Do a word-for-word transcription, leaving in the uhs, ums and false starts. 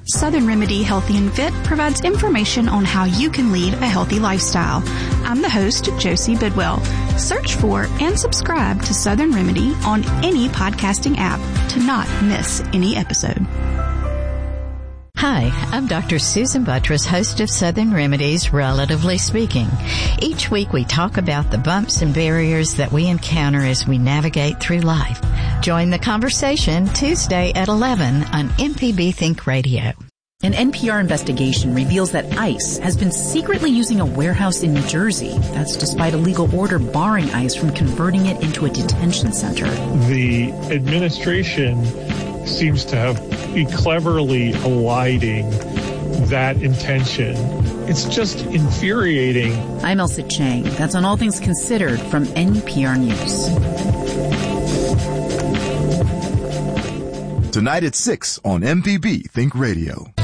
Southern Remedy Healthy and Fit provides information on how you can lead a healthy lifestyle. I'm the host, Josie Bidwell. Search for and subscribe to Southern Remedy on any podcasting app to not miss any episode. Hi, I'm Doctor Susan Buttress, host of Southern Remedies, Relatively Speaking. Each week we talk about the bumps and barriers that we encounter as we navigate through life. Join the conversation Tuesday at eleven on M P B Think Radio. An N P R investigation reveals that ICE has been secretly using a warehouse in New Jersey. That's despite a legal order barring ICE from converting it into a detention center. The administration seems to have be cleverly eliding that intention. It's just infuriating. I'm Elsa Chang. That's on All Things Considered from N P R News. Tonight at six on M P B Think Radio.